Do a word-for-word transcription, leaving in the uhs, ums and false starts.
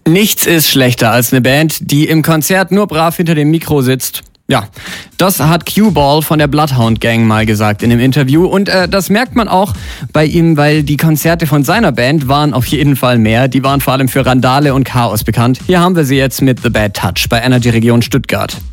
Nichts ist schlechter als eine Band, die im Konzert nur brav hinter dem Mikro sitzt. Ja, das hat Q-Ball von der Bloodhound Gang mal gesagt in einem Interview. Und äh, das merkt man auch bei ihm, weil die Konzerte von seiner Band waren auf jeden Fall mehr. Die waren vor allem für Randale und Chaos bekannt. Hier haben wir sie jetzt mit The Bad Touch bei Energy Region Stuttgart.